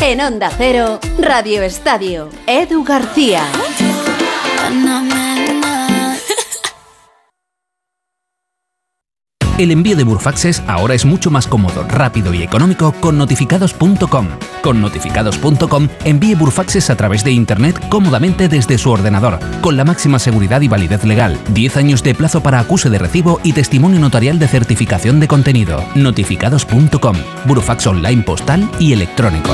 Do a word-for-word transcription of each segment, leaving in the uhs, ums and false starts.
En Onda Cero, Radio Estadio, Edu García. El envío de Burfaxes ahora es mucho más cómodo, rápido y económico con notificados punto com. Con notificados punto com envíe Burfaxes a través de Internet cómodamente desde su ordenador, con la máxima seguridad y validez legal, diez años de plazo para acuse de recibo y testimonio notarial de certificación de contenido. notificados punto com, Burfax online postal y electrónico.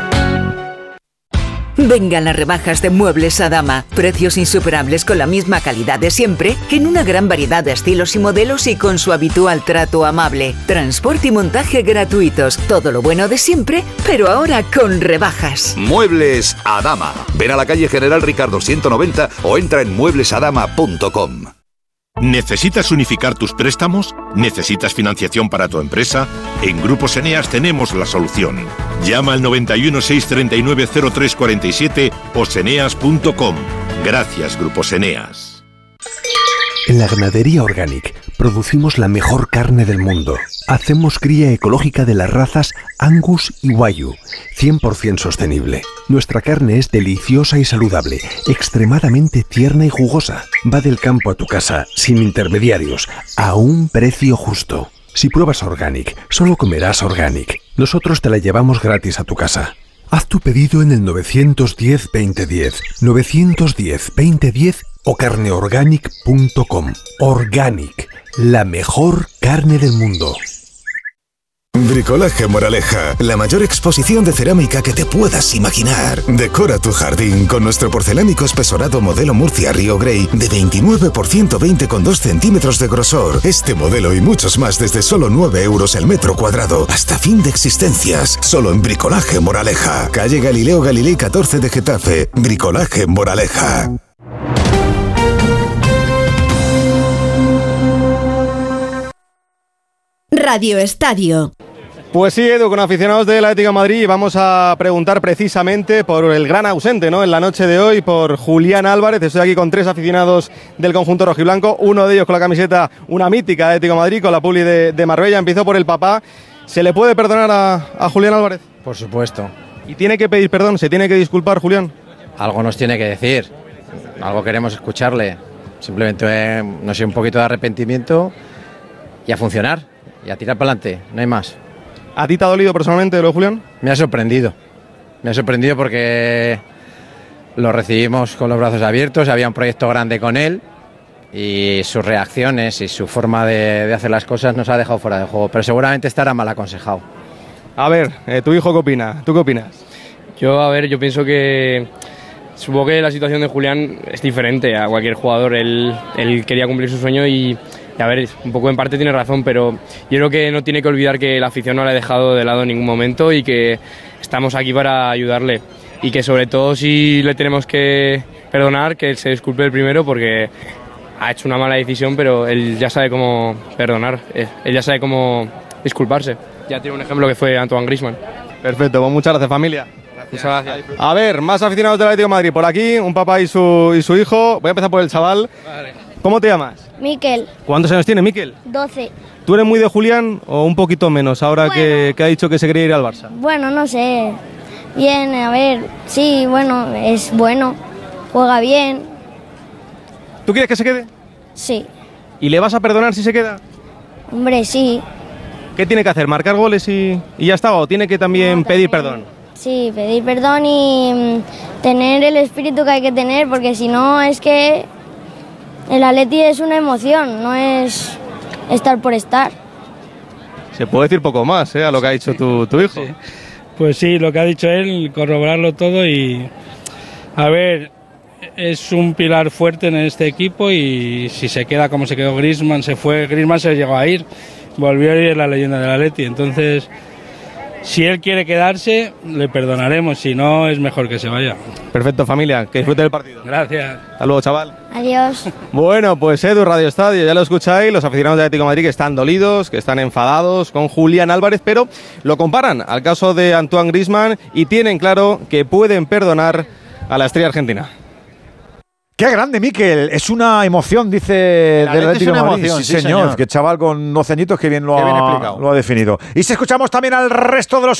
Vengan las rebajas de Muebles Adama. Precios insuperables con la misma calidad de siempre, en una gran variedad de estilos y modelos y con su habitual trato amable. Transporte y montaje gratuitos. Todo lo bueno de siempre, pero ahora con rebajas. Muebles Adama. Ven a la calle General Ricardo ciento noventa o entra en muebles adama punto com. ¿Necesitas unificar tus préstamos? ¿Necesitas financiación para tu empresa? En Grupos Eneas tenemos la solución. Llama al noventa y uno, seiscientos treinta y nueve, cero tres cuarenta y siete o seneas punto com. Gracias, Grupos Eneas. En la Ganadería Organic producimos la mejor carne del mundo. Hacemos cría ecológica de las razas Angus y Wagyu, cien por ciento sostenible. Nuestra carne es deliciosa y saludable, extremadamente tierna y jugosa. Va del campo a tu casa, sin intermediarios, a un precio justo. Si pruebas Organic, solo comerás Organic. Nosotros te la llevamos gratis a tu casa. Haz tu pedido en el nueve uno cero, veinte diez, nueve uno cero, veinte diez o carne organic punto com. Organic, la mejor carne del mundo. Bricolaje Moraleja, la mayor exposición de cerámica que te puedas imaginar. Decora tu jardín con nuestro porcelánico espesorado modelo Murcia Río Grey de veintinueve por ciento veinte con dos centímetros de grosor. Este modelo y muchos más desde solo nueve euros el metro cuadrado. Hasta fin de existencias. Solo en Bricolaje Moraleja. Calle Galileo Galilei catorce de Getafe. Bricolaje Moraleja. Radio Estadio. Pues sí, Edu, con aficionados del Atlético de Madrid vamos a preguntar precisamente por el gran ausente, ¿no?, en la noche de hoy, por Julián Álvarez. Estoy aquí con tres aficionados del conjunto rojiblanco, uno de ellos con la camiseta, una mítica de Atlético de Madrid, con la publi de, de Marbella. Empiezo por el papá. ¿Se le puede perdonar a, a Julián Álvarez? Por supuesto. ¿Y tiene que pedir perdón? ¿Se tiene que disculpar, Julián? Algo nos tiene que decir, algo queremos escucharle. Simplemente, eh, no sé, un poquito de arrepentimiento y a funcionar, y a tirar para adelante, no hay más. ¿A ti te ha dolido personalmente lo de Julián? Me ha sorprendido, me ha sorprendido porque lo recibimos con los brazos abiertos, había un proyecto grande con él y sus reacciones y su forma de, de hacer las cosas nos ha dejado fuera de juego, pero seguramente estará mal aconsejado. A ver, eh, ¿tu hijo qué opina? ¿Tú qué opinas? Yo, a ver, yo pienso que supongo que la situación de Julián es diferente a cualquier jugador. Él, él quería cumplir su sueño y, y, a ver, un poco en parte tiene razón, pero yo creo que no tiene que olvidar que la afición no le ha dejado de lado en ningún momento y que estamos aquí para ayudarle. Y que sobre todo si le tenemos que perdonar, que él se disculpe el primero porque ha hecho una mala decisión, pero él ya sabe cómo perdonar, él ya sabe cómo disculparse. Ya tiene un ejemplo que fue Antoine Griezmann. Perfecto, pues muchas gracias, familia. Muchas gracias. A ver, más aficionados del Atlético de Madrid por aquí, un papá y su, y su hijo. Voy a empezar por el chaval. Vale. ¿Cómo te llamas? Miquel. ¿Cuántos años tienes, Miquel? doce. ¿Tú eres muy de Julián o un poquito menos ahora bueno, que, que ha dicho que se quería ir al Barça? Bueno, no sé. Bien, a ver, sí, bueno, es bueno, juega bien. ¿Tú quieres que se quede? Sí. ¿Y le vas a perdonar si se queda? Hombre, sí. ¿Qué tiene que hacer? ¿Marcar goles y, y ya está? ¿O tiene que también no, pedir también, perdón? Sí, pedir perdón y mm, tener el espíritu que hay que tener, porque si no es que el Atleti es una emoción, no es estar por estar. Se puede decir poco más, ¿eh?, a lo que ha dicho tu, tu hijo. Sí. Pues sí, lo que ha dicho él, corroborarlo todo y... A ver, es un pilar fuerte en este equipo y si se queda como se quedó Griezmann, se fue, Griezmann se llegó a ir, volvió a ir la leyenda del Atleti, entonces... Si él quiere quedarse, le perdonaremos, si no, es mejor que se vaya. Perfecto, familia, que disfrute del partido. Gracias. Hasta luego, chaval. Adiós. Bueno, pues Edu, Radio Estadio, ya lo escucháis, los aficionados de Atlético de Madrid que están dolidos, que están enfadados con Julián Álvarez, pero lo comparan al caso de Antoine Griezmann y tienen claro que pueden perdonar a la estrella argentina. ¡Qué grande, Miquel! Es una emoción, dice del Atlético de Madrid. Sí, sí, señor. señor. Que chaval con doce añitos que bien lo, ha, bien lo ha definido. Y si escuchamos también al resto de los